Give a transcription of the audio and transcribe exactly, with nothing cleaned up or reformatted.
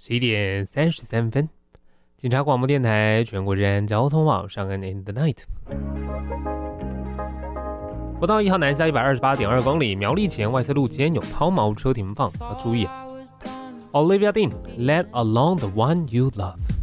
十一点三十三分，警察广播电台全国治安交通网上岸 In the Night。国道一号南下一百二十八点二公里，苗栗前外侧路间有抛锚车停放，要注意啊。Olivia Dean, Let Alone the One You Love。